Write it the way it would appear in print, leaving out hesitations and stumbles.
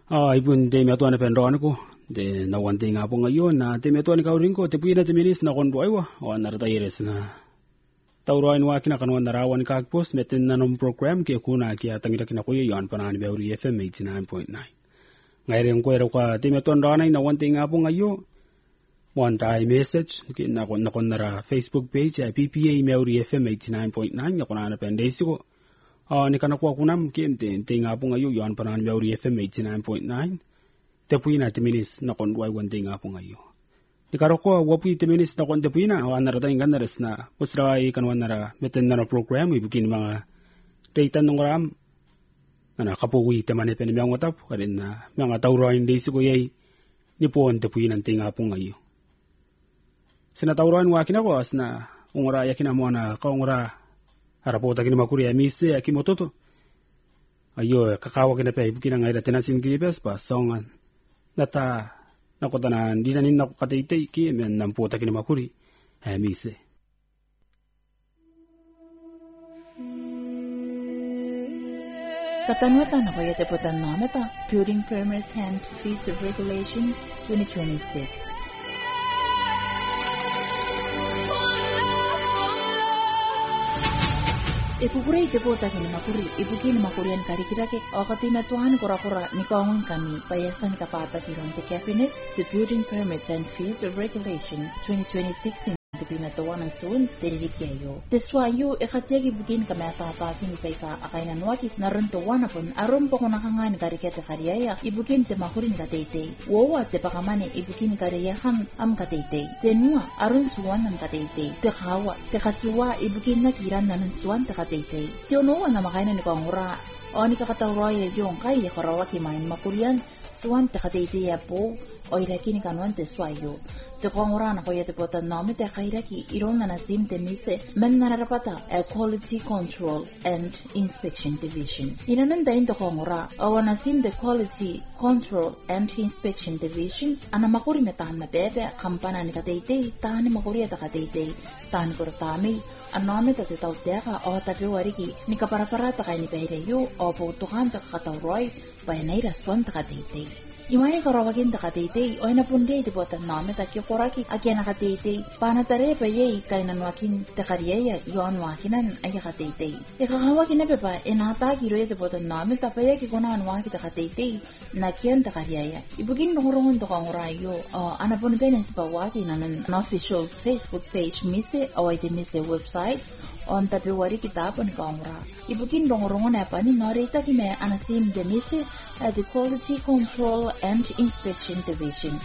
Ibun te me atuan pendron ko de na one thing apo ngayon na te me atuan ka urin ko te puina te minis na kon duaiwa o narata ires na tauroin wa kina kanwan narawan ka post metin na nom program ke kuna ki atangira kina ko yon panan be uri FM 89.9 ngairen ko era kwa te me atuan rana na one thing apo ngayo one time message ki na kon nara Facebook page PPA me uri FM 89.9 ya kona pendesi ko ni kana kwa kunam kente tinga punga yu yon panan be uri FM 89.9 te puina te minis na kon wai wan tinga punga yu ni karo ko wapi te minis na kon te puina wa narata ingan nares na usrai kan wanara meten na program ibukin mga data nongram ana kapuwi te mane pen mga tap karin na mga tauroin desi ko yai ni pon te puina tinga punga yu sina tauroin wa kinako asna ungora yakina mo na ka ungora harapota kini makuri ya mise akimototo ayo kakawa kina pe ibukina ngaira tenasin kibes pa songan nata nakotana dinanin na kateite ki men nampota kini makuri ya mise Katanwata na ko yete potan nameta Building Permit and Fees of Regulation 2026 Ikukuray depota kini makuri, ibukin makurian karikirake, o katimatuhan kura-kura ni kaungan kami, payasan kapata kiron the Cabinet, the Building Permits and Fees of Regulation 2026 in the pinatuan ng soon, dirikyayo. Deswayo, ikatiagi bugin kami atatakin kay ka akainan wakit na runtuwan apon, aron po ko nakangan karikete karyaya, ibukin te makurin katete. Wawa te pakamane, ibukin karyahan am katete. Tenua, aron suwan am katete. Te kawa, te kasuwa, ibukin na kiran na nunsuwan te katete. Tionuwa na makainan ni kangura, o ni kakatawraya yung kaya karawaki main makurian, suwan te katete ya po, o iraki ni kanuan te swayo. Te kongorana ko yete potan nami te kairaki irona na sim te mise men narapata a Quality Control and Inspection Division. Inanan dain te kongora awana sim the Quality Control and Inspection Division ana makuri metahan na bebe kampana ni kateite tahan ni makuri ata kateite tahan ko tami anami ta te tauteka o tabi wariki ni kaparapara ta kay ni pehreyo o putukan ta kakatawroy bayanay raspon ta kateite. Imay karawagin ta katete, o napunde iti botan namin takyo koraki akya na katete, panatare pa yay kay nanwakin takariyaya yon wakinan ay katete. Ikakawagin na pepa, inataki ro iti botan namin tapaya kikunan waki ta katete, nakyan takariyaya. Ibugin nungurungan to kang rayo, anapun penes pa waki na an official Facebook page mise, o iti mise websites, on tapiwari kitapon kang ra. Ibugin nungurungan na pa ni narita kime anasim de mise at the Quality Control and Inspection Division.